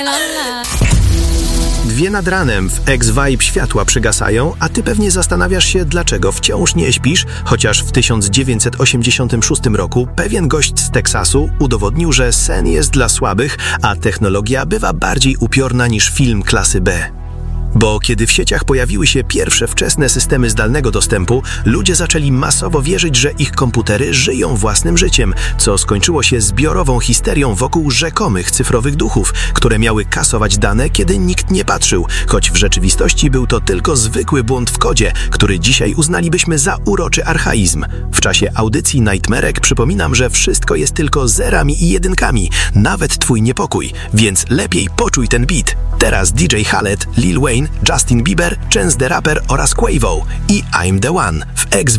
2 nad ranem w ex-vibe światła przygasają, a ty pewnie zastanawiasz się, dlaczego wciąż nie śpisz, chociaż w 1986 roku pewien gość z Teksasu udowodnił, że sen jest dla słabych, a technologia bywa bardziej upiorna niż film klasy B. Bo kiedy w sieciach pojawiły się pierwsze wczesne systemy zdalnego dostępu, ludzie zaczęli masowo wierzyć, że ich komputery żyją własnym życiem, co skończyło się zbiorową histerią wokół rzekomych cyfrowych duchów, które miały kasować dane, kiedy nikt nie patrzył, choć w rzeczywistości był to tylko zwykły błąd w kodzie, który dzisiaj uznalibyśmy za uroczy archaizm. W czasie audycji Nightmarek przypominam, że wszystko jest tylko zerami i jedynkami, nawet twój niepokój, więc lepiej poczuj ten beat. Teraz DJ Khaled, Lil Wayne, Justin Bieber, Chance the Rapper oraz Quavo i I'm the One w ex